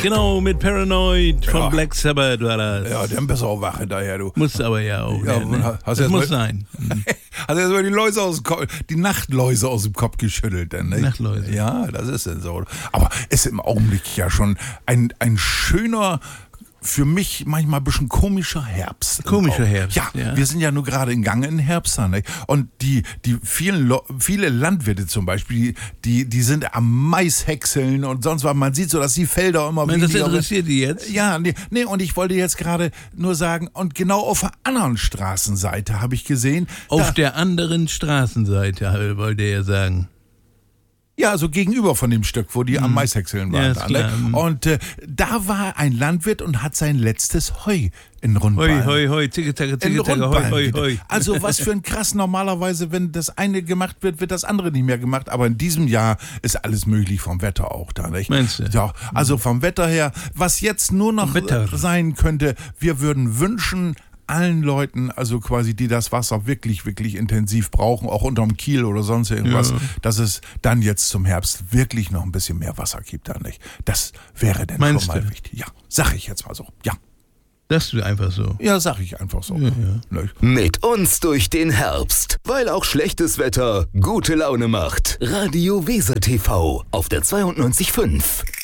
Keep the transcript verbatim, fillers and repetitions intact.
genau, mit Paranoid von Ja. Black Sabbath war das. Ja, dann bist du auch wach hinterher, du. Muss aber ja auch. Ja, ne, ne? hast Das erst muss mal- sein. Mhm. Hat er sogar die Läuse aus dem Kopf, die Nachtläuse aus dem Kopf geschüttelt, denn, nicht? Nachtläuse. Ja, das ist denn so. Aber ist im Augenblick ja schon ein, ein schöner, für mich manchmal ein bisschen komischer Herbst. Komischer Herbst, Ja, ja. wir sind ja nur gerade in Gang in Herbst. Nicht? Und die, die vielen, Lo- viele Landwirte zum Beispiel, die, die sind am Maishäckseln und sonst was. Man sieht so, dass die Felder immer Mensch, das weniger- interessiert die jetzt? Ja, nee, nee, und ich wollte jetzt gerade nur sagen, und genau auf der anderen Straßenseite habe ich gesehen, Auf da, der anderen Straßenseite, wollte er sagen. ja, so gegenüber von dem Stück, wo die am Maishäckseln waren. Ja, ist da, klar. ne? Und äh, da war ein Landwirt und hat sein letztes Heu in Rundballen. Hoi, hoi, hoi, zicke, zacke, In zicke, zacke, hoi, Rundballen. hoi, hoi. Also was für ein krass, normalerweise, wenn das eine gemacht wird, wird das andere nicht mehr gemacht. Aber in diesem Jahr ist alles möglich vom Wetter auch da, nicht? Meinst du? Ja, also vom Wetter her, was jetzt nur noch Vom Wetter. sein könnte, wir würden wünschen, allen Leuten, also quasi, die das Wasser wirklich, wirklich intensiv brauchen, auch unterm Kiel oder sonst irgendwas, Ja. dass es dann jetzt zum Herbst wirklich noch ein bisschen mehr Wasser gibt da, nicht? Das wäre denn Meinst schon mal du? wichtig. Ja, sag ich jetzt mal so. Ja, Das du einfach so. ja, sag ich einfach so. Ja, Nicht? Mit uns durch den Herbst, weil auch schlechtes Wetter gute Laune macht. Radio Weser T V auf der zweiundneunzig Komma fünf.